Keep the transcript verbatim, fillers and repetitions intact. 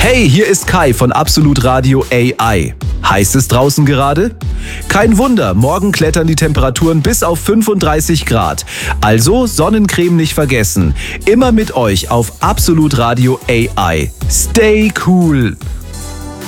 Hey, hier ist Kai von Absolut Radio A I. Heißt es draußen gerade? Kein Wunder, morgen klettern die Temperaturen bis auf fünfunddreißig Grad. Also Sonnencreme nicht vergessen. Immer mit euch auf Absolut Radio A I. Stay cool!